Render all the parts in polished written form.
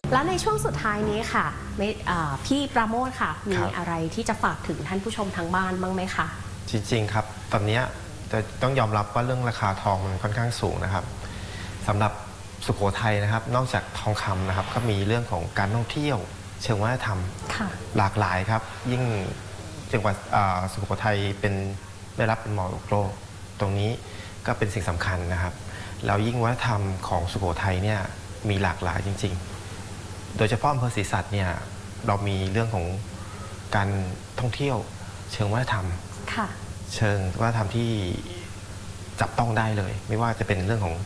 แล้วในช่วงสุดท้ายนี้ค่ะพี่ปราโมทค่ะมีอะไรที่จะฝากถึงท่านผู้ชมทางบ้านบ้างไหมคะจริงๆครับตอนนี้จะต้องยอมรับว่าเรื่องราคาทองมันค่อนข้างสูงนะครับสำหรับสุโขทัยนะครับนอกจากทองคำนะครับก็มีเรื่องของการท่องเที่ยวเชิงวัฒนธรรมหลากหลายครับยิ่งจังหวัดสุโขทัยได้รับเป็นมรดกโลกตรงนี้ก็เป็นสิ่งสำคัญนะครับแล้วยิ่งวัฒนธรรมของสุโขทัยเนี่ยมีหลากหลายจริงๆโดยเฉพาะอำเภอศรีสัตย์เนี่ยเรามีเรื่องของการท่องเที่ยวเชิงวัฒนธรรมเชิงวัฒนธรรมที่จับต้องได้เลยไม่ว่าจะเป็นเรื่องของ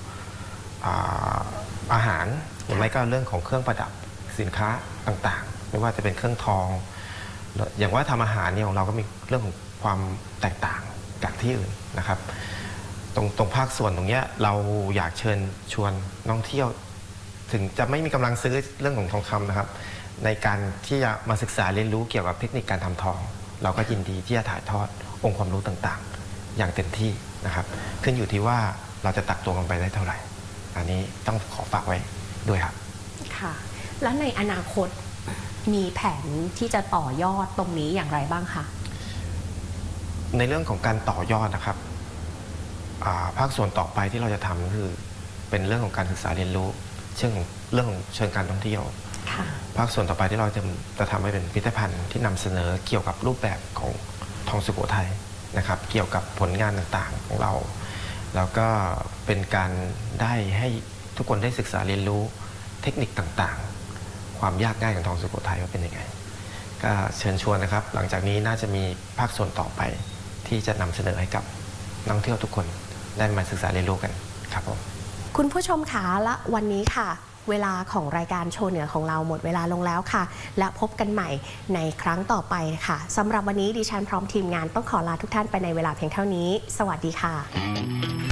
อาหารหรือไม่ก็เรื่องของเครื่องประดับสินค้าต่างๆไม่ว่าจะเป็นเครื่องทองอย่างว่าทำอาหารเนี่ยของเราก็มีเรื่องของความแตกต่างจากที่อื่นนะครับตรงภาคส่วนตรงนี้เราอยากเชิญชวนนักท่องเที่ยวถึงจะไม่มีกำลังซื้อเรื่องของทองคำนะครับในการที่จะมาศึกษาเรียนรู้เกี่ยวกับเทคนิคการทำทองเราก็ยินดีที่จะถ่ายทอดองค์ความรู้ต่างๆอย่างเต็มที่นะครับขึ้นอยู่ที่ว่าเราจะตักตัวกันไปได้เท่าไหร่อันนี้ต้องขอฝากไว้ด้วยครับค่ะแล้วในอนาคตมีแผนที่จะต่อยอดตรงนี้อย่างไรบ้างคะในเรื่องของการต่อยอดนะครับภาคส่วนต่อไปที่เราจะทำก็คือเป็นเรื่องของการศึกษาเรียนรู้เรื่องของเชิงการท่องเที่ยวภาคส่วนต่อไปที่เราจะทำให้เป็นพิพิธภัณฑ์ที่นำเสนอเกี่ยวกับรูปแบบของทองสุโขทัยนะครับเกี่ยวกับผลงานต่างๆของเราแล้วก็เป็นการได้ให้ทุกคนได้ศึกษาเรียนรู้เทคนิคต่างๆความยากง่ายของทองสุโขทัยว่าเป็นยังไงก็เชิญชวนนะครับหลังจากนี้น่าจะมีภาคส่วนต่อไปที่จะนำเสนอให้กับนักท่องเที่ยวทุกคนได้มาศึกษาเรียนรู้กันครับผมคุณผู้ชมคะและวันนี้ค่ะเวลาของรายการโชว์เหนือของเราหมดเวลาลงแล้วค่ะและพบกันใหม่ในครั้งต่อไปค่ะสำหรับวันนี้ดิฉันพร้อมทีมงานต้องขอลาทุกท่านไปในเวลาเพียงเท่านี้สวัสดีค่ะ